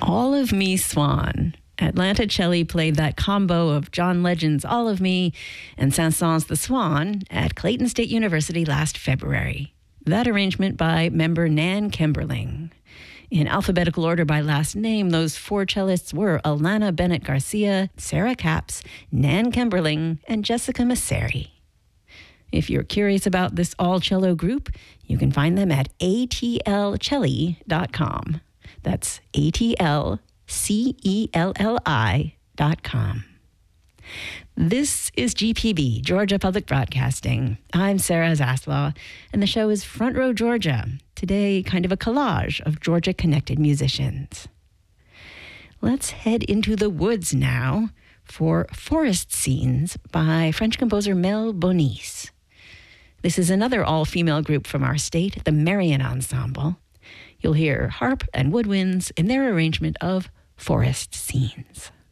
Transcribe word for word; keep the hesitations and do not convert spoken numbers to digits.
All of Me Swan. Atlanta Celli played that combo of John Legend's All of Me and Saint-Saëns' The Swan at Clayton State University last February. That arrangement by member Nan Kemberling. In alphabetical order by last name, those four cellists were Alana Bennett Garcia, Sarah Capps, Nan Kemberling, and Jessica Masseri. If you're curious about this all-cello group, you can find them at a t l celli dot com. That's A T L C E L L I dot com. This is G P B, Georgia Public Broadcasting. I'm Sarah Zaslaw, and the show is Front Row Georgia. Today, kind of a collage of Georgia-connected musicians. Let's head into the woods now for Forest Scenes by French composer Mel Bonis. This is another all-female group from our state, the Marion Ensemble. You'll hear harp and woodwinds in their arrangement of Forest Scenes.